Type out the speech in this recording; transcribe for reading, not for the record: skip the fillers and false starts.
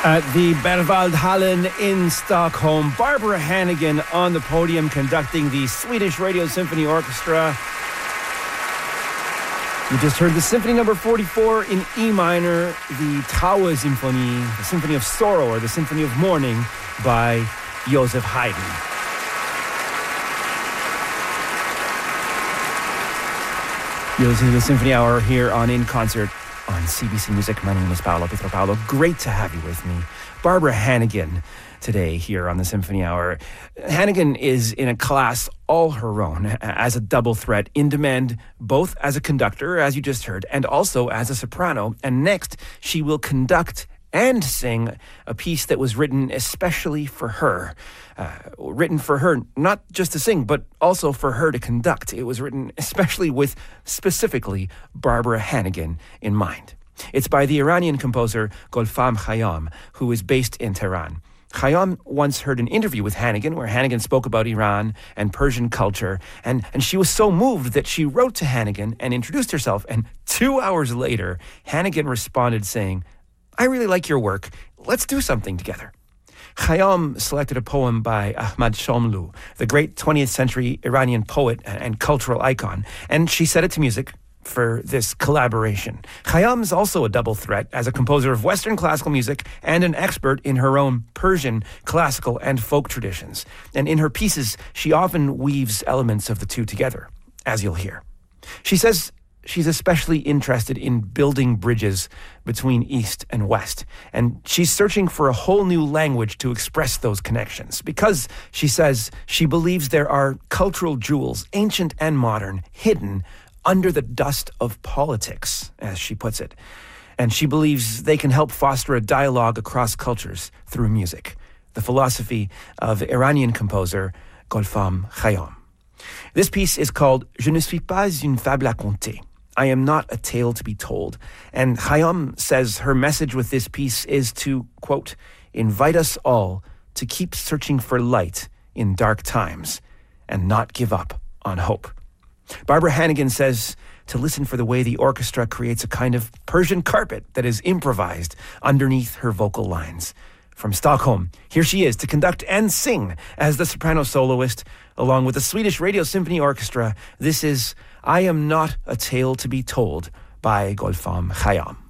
At the Berwaldhallen in Stockholm, Barbara Hannigan on the podium conducting the Swedish Radio Symphony Orchestra. You just heard the Symphony Number 44 in E minor, the Trauersymphonie, the Symphony of Sorrow, or the Symphony of Mourning by Joseph Haydn. You're listening to the Symphony Hour here on In Concert on CBC Music. My name is Paolo Pietropalo. Great to have you with me. Barbara Hannigan today here on the Symphony Hour. Hannigan is in a class all her own as a double threat, in demand both as a conductor, as you just heard, and also as a soprano. And next, she will conduct and sing a piece that was written especially for her. Written for her, not just to sing, but also for her to conduct. It was written especially with, specifically, Barbara Hannigan in mind. It's by the Iranian composer Gulfam Khayyam, who is based in Tehran. Khayyam once heard an interview with Hannigan where Hannigan spoke about Iran and Persian culture, and she was so moved that she wrote to Hannigan and introduced herself, and 2 hours later, Hannigan responded saying, "I really like your work. Let's do something together." Khayyam selected a poem by Ahmad Shomlu, the great 20th century Iranian poet and cultural icon, and she set it to music for this collaboration. Khayyam is also a double threat as a composer of Western classical music and an expert in her own Persian classical and folk traditions. And in her pieces, she often weaves elements of the two together, as you'll hear. She says she's especially interested in building bridges between East and West. And she's searching for a whole new language to express those connections because, she says, she believes there are cultural jewels, ancient and modern, hidden under the dust of politics, as she puts it. And she believes they can help foster a dialogue across cultures through music. The philosophy of Iranian composer Gulfam Khayyam. This piece is called Je ne suis pas une fable à conter. I am not a tale to be told. And Khayyam says her message with this piece is to, quote, invite us all to keep searching for light in dark times and not give up on hope. Barbara Hannigan says to listen for the way the orchestra creates a kind of Persian carpet that is improvised underneath her vocal lines. From Stockholm, here she is to conduct and sing as the soprano soloist, along with the Swedish Radio Symphony Orchestra. This is I Am Not a Tale to be Told by Gulfam Khayyam.